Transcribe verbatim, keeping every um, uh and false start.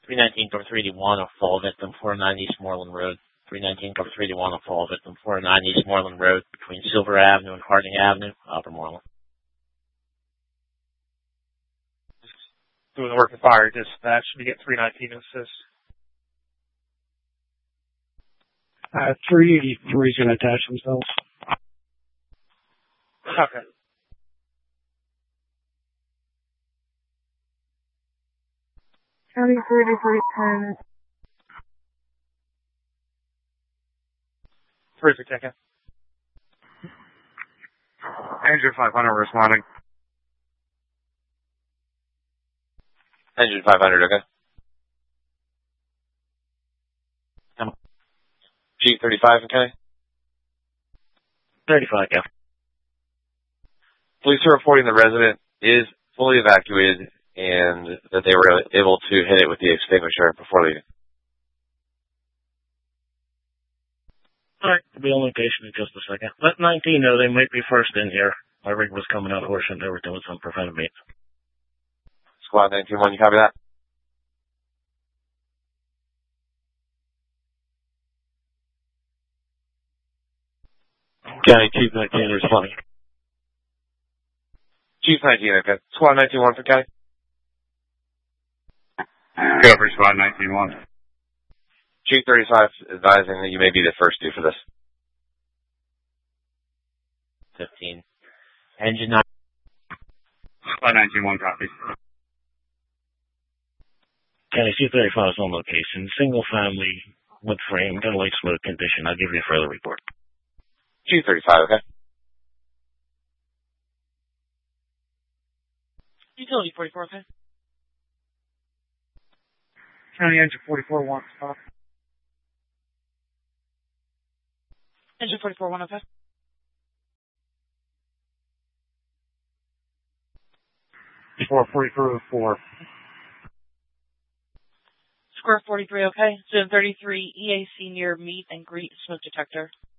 three nineteen cover three eighty-one, a fall victim, four oh nine East Moreland Road. three nineteen cover three eighty-one, a fall victim, four oh nine East Moreland Road, between Silver Avenue and Harding Avenue, Upper Moreland. Doing the work of fire dispatch. Should we get three nineteen assist? Uh, three eighty-three is going to attach themselves. Okay. County thirty-three ten. Three for ticket. Engine five hundred responding. Engine five hundred, okay. G thirty-five, okay. thirty-five, yeah. Police are reporting the resident is fully evacuated and that they were able to hit it with the extinguisher before leaving. Alright, we'll be on location in just a second. Let nineteen know they might be first in here. My rig was coming out horsing, they were doing some preventive maintenance. Squad nineteen one, you copy that? County Chief nineteen responding. Chief nineteen, okay. Squad nineteen one for County. Go for Squad nineteen one. Chief thirty-five advising that you may be the first due for this. fifteen. Engine nine. Squad nineteen one copies. County Chief thirty-five is on location. Single family, wood frame, got a light smoke condition. I'll give you a further report. Chief thirty-five, okay. Utility forty-four, okay. County engine forty-four one, stop. Engine forty-four one, okay. Four forty-three four. Square forty-three, okay. Zone thirty-three, E A C near meet and greet smoke detector.